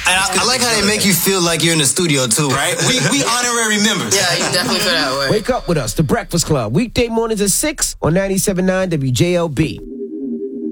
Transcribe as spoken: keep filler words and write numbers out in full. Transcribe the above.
I, I like how they make you feel like you're in the studio too. Right? We we honorary members. Yeah, you definitely feel that way. Wake up with us, The Breakfast Club, weekday mornings at six on ninety-seven point nine W J L B.